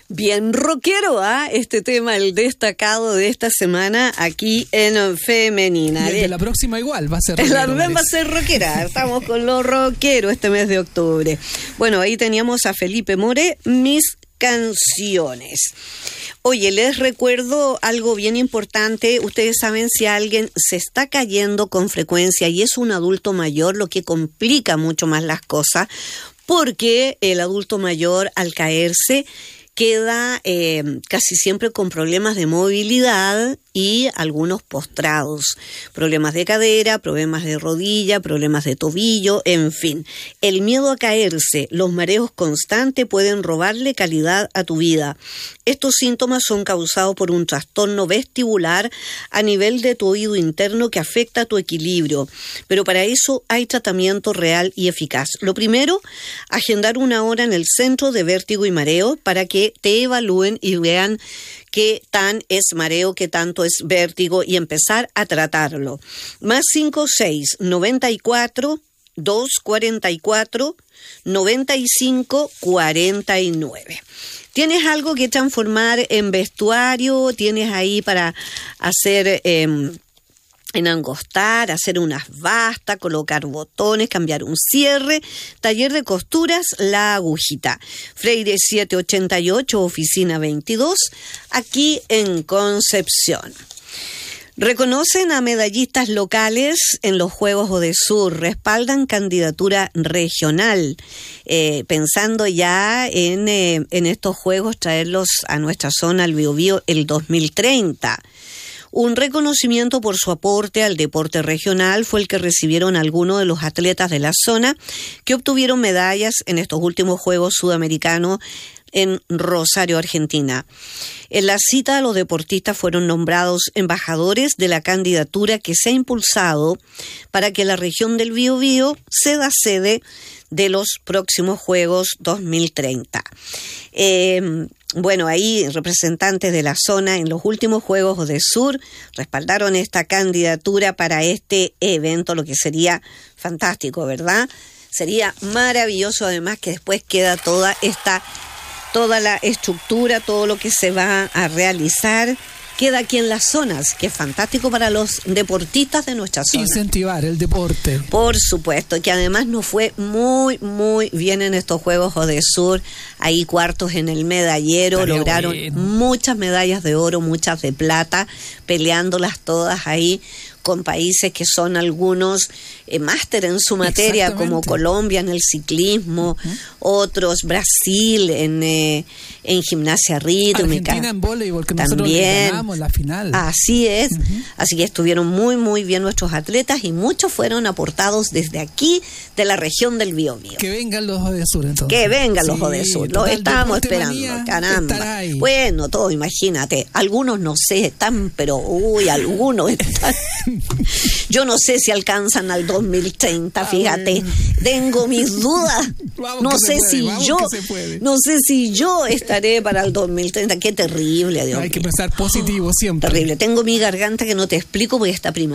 Bien rockero, este tema, el destacado de esta semana aquí en Femenina. Y el de la próxima igual va a ser rockero. Va a ser rockera. Estamos con lo rockero este mes de octubre. Bueno, ahí teníamos a Felipe More, Mis Canciones. Oye, les recuerdo algo bien importante. Ustedes saben, si alguien se está cayendo con frecuencia y es un adulto mayor, lo que complica mucho más las cosas, porque el adulto mayor al caerse queda casi siempre con problemas de movilidad y algunos postrados, problemas de cadera, problemas de rodilla, problemas de tobillo, en fin. El miedo a caerse, los mareos constantes pueden robarle calidad a tu vida. Estos síntomas son causados por un trastorno vestibular a nivel de tu oído interno que afecta tu equilibrio, pero para eso hay tratamiento real y eficaz. Lo primero, agendar una hora en el Centro de Vértigo y Mareo para que te evalúen y vean qué tan es mareo, qué tanto es vértigo y empezar a tratarlo. Más 56 94 244 95 49. ¿Tienes algo que transformar en vestuario? ¿Tienes ahí para hacer enangostar, hacer unas bastas, colocar botones, cambiar un cierre? Taller de costuras La Agujita, Freire 788, oficina 22, aquí en Concepción. Reconocen a medallistas locales en los Juegos Odesur, respaldan candidatura regional, pensando ya en estos Juegos traerlos a nuestra zona, al Biobío, el 2030. Un reconocimiento por su aporte al deporte regional fue el que recibieron algunos de los atletas de la zona que obtuvieron medallas en estos últimos Juegos Sudamericanos en Rosario, Argentina. En la cita, los deportistas fueron nombrados embajadores de la candidatura que se ha impulsado para que la región del Biobío sea sede de los próximos Juegos 2030. Bueno, ahí representantes de la zona en los últimos Juegos Odesur respaldaron esta candidatura para este evento, lo que sería fantástico, ¿verdad? Sería maravilloso, además, que después queda toda la estructura, todo lo que se va a realizar, queda aquí en las zonas, que es fantástico para los deportistas de nuestra zona. Incentivar el deporte. Por supuesto, que además nos fue muy, muy bien en estos Juegos Odesur, ahí cuartos en el medallero, estaría lograron bueno. Muchas medallas de oro, muchas de plata, peleándolas todas ahí con países que son algunos máster en su materia, como Colombia en el ciclismo, otros Brasil en gimnasia rítmica. Argentina en voleibol, que también nosotros ganamos la final. Así es, así que estuvieron muy, muy bien nuestros atletas y muchos fueron aportados desde aquí, de la región del Biobío. Que vengan los Odesur, entonces. Que vengan los Odesur, los estábamos esperando, caramba. Bueno, todo, imagínate, algunos no sé, están, pero algunos están... Yo no sé si alcanzan al 2030, fíjate, tengo mis dudas. No sé si yo estaré para el 2030. Qué terrible, Dios mío. Hay que pensar positivo siempre. Terrible. Tengo mi garganta que no te explico porque esta primavera